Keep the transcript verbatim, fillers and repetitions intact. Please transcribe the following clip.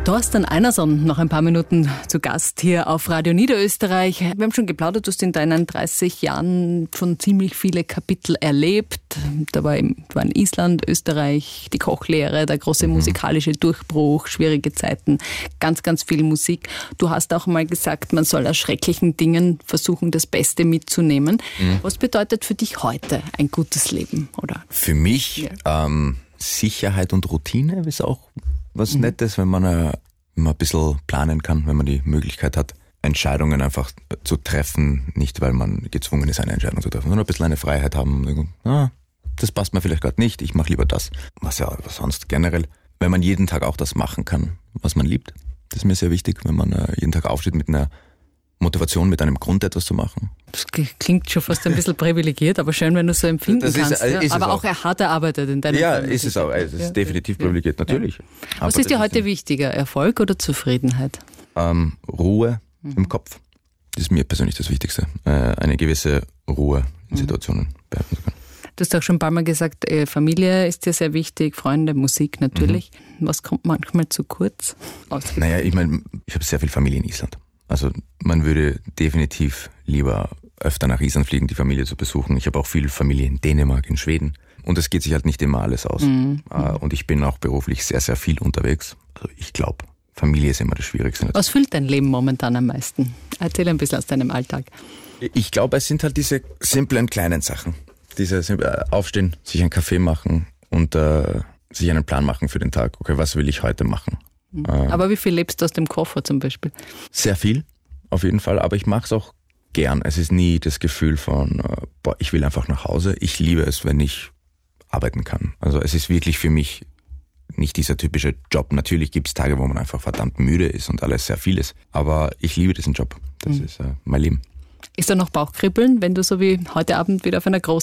Thorsten Einerson, noch ein paar Minuten zu Gast hier auf Radio Niederösterreich. Wir haben schon geplaudert, du hast in deinen dreißig Jahren schon ziemlich viele Kapitel erlebt. Da war in Island, Österreich, die Kochlehre, der große musikalische Durchbruch, schwierige Zeiten, ganz, ganz viel Musik. Du hast auch mal gesagt, man soll aus schrecklichen Dingen versuchen, das Beste mitzunehmen. Mhm. Was bedeutet für dich heute ein gutes Leben? Oder? Für mich ja. ähm, Sicherheit und Routine ist auch was mhm. Nettes, wenn man, äh, wenn man ein bisschen planen kann, wenn man die Möglichkeit hat, Entscheidungen einfach zu treffen, nicht weil man gezwungen ist, eine Entscheidung zu treffen, sondern ein bisschen eine Freiheit haben. Ah, das passt mir vielleicht gerade nicht, ich mache lieber das. Was ja was sonst generell, wenn man jeden Tag auch das machen kann, was man liebt. Das ist mir sehr wichtig, wenn man äh, jeden Tag aufsteht mit einer Motivation, mit einem Grund etwas zu machen. Das klingt schon fast ein bisschen privilegiert, aber schön, wenn du so empfinden das kannst. Ist, ist ja. Aber auch er hart erarbeitet in deinem Ja, Fall. ist es auch. Es ist ja. definitiv privilegiert, natürlich. Ja. Was ist dir heute ist wichtiger, Erfolg oder Zufriedenheit? Ähm, Ruhe mhm. im Kopf. Das ist mir persönlich das Wichtigste. Äh, eine gewisse Ruhe in Situationen mhm. behalten zu können. Du hast auch schon ein paar Mal gesagt, Familie ist dir sehr wichtig, Freunde, Musik natürlich. Mhm. Was kommt manchmal zu kurz? Naja, ich meine, ich habe sehr viel Familie in Island. Also man würde definitiv lieber öfter nach Island fliegen, die Familie zu besuchen. Ich habe auch viel Familie in Dänemark, in Schweden. Und es geht sich halt nicht immer alles aus. Mhm. Und ich bin auch beruflich sehr, sehr viel unterwegs. Also ich glaube, Familie ist immer das Schwierigste. Was füllt dein Leben momentan am meisten? Erzähl ein bisschen aus deinem Alltag. Ich glaube, es sind halt diese simplen kleinen Sachen. Diese Aufstehen, sich einen Kaffee machen und äh, sich einen Plan machen für den Tag. Okay, was will ich heute machen? Aber wie viel lebst du aus dem Koffer zum Beispiel? Sehr viel, auf jeden Fall. Aber ich mache es auch gern. Es ist nie das Gefühl von, boah, ich will einfach nach Hause. Ich liebe es, wenn ich arbeiten kann. Also es ist wirklich für mich nicht dieser typische Job. Natürlich gibt es Tage, wo man einfach verdammt müde ist und alles sehr viel ist. Aber ich liebe diesen Job. Das mhm. ist äh, mein Leben. Ist da noch Bauchkribbeln, wenn du so wie heute Abend wieder auf einer großen